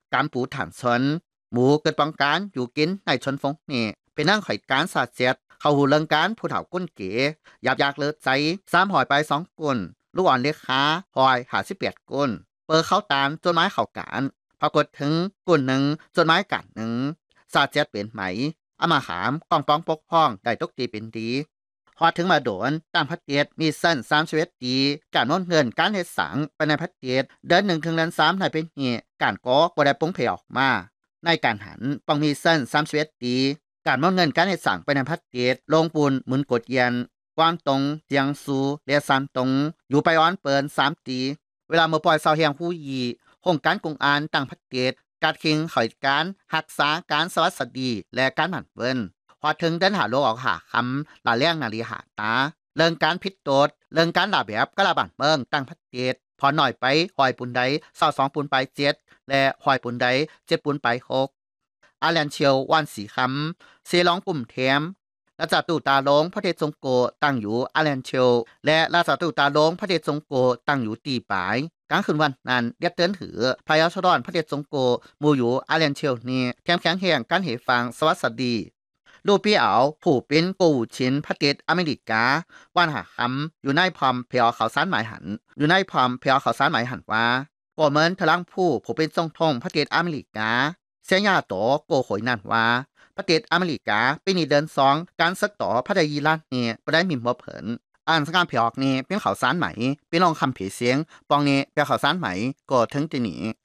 การปูฐานชนหมูเกิดป้องการอยู่กินในชนฟงนี่เป็นนั่งข่อยการสาดเสียดเขาหูเรื่องการผู้เฒ่าก้นเก๋หยาบยากเลิศใจ3หอยไป2กุนลูกอ่อนเล็กค้าหอย58กุนเปิดเข้าตามจนไม้เข่าการปรากฏถึงกุนหนึ่งจนไม้กัดหนึ่งสาดเสียดเป็นไหมอามาขามกองป้องปกพ้องได้ตกตีเป็นดีพอถึงมาโดนตามพัดเตียดมีเส้น31ปีการโน้นเงินการเฮ็ดสังไปในพัดเตียดเดิน1ถึงเดือน3ในเป็นเหตุการก็บ่ได้ปงเพออกมาในการหันปองมีเส้น31ปีการโน้นเงินการเฮ็ดสังไปในพัดเตียดลงปูนหมุนกดเย็นกวางตงเจียงซูเลียซานตงอยู่ไปอ้อนเปิน3ตีเวลาเมื่อปล่อยเสาเฮียงผู้ยีโครงการกงอานตั้งพัดเตียดการคิงข่อยการรักษาการสวัสดีและการหมั่นเปิ้นพอถึงเดินหาโลกออกหาคำลาเลี้ยงนาลีหาตาเรื่องการพิดโตดเรื่องการลาแบบก็ลาบันเมืองตั้งพัดเจดพอหน่อยไปหอยปุนใด22ปุนไป7และหอยปุนใด7ปุนไป6อาแลนเชียววันสีคำเซลองปุ่มเทมราชาตูตาลงพระเดชจงโกตั้งอยู่อาแลนเชียวและราชาตูตาลงพระเดชจงโกตั้งอยู่ตีปายกลางคืนวันนั้นเรียกเตือนถือพระยาชดอนพระเดชจงโกมูอยู่อาแลนเชียวนี่แข็งแข็งแห่งการเหฟังสวัสดีลูปี้เอาผู้เป็นกูชินประเทศอเมริกาวันหาคำอยู่ในพร้อมเพียวเขาสารหมายหันอยู่ในพร้อมเพียวเขาสารหมายหันว่าก่อเหมือนทลังผู้เป็นทรงทงประเทศอเมริกาเสียยาโตโกโหยนั่นว่าประเทศอเมริกาปีนี้เดือน2การศึกต่อพระดยีรัฐนี่บ่ได้มีบ่เผินอ่านสการเพียกนี่เป็นเขาสารไหมเป็นลองคำผีเสียงปองนี้เป็นเขาสารไหมก็ถึงจะหนี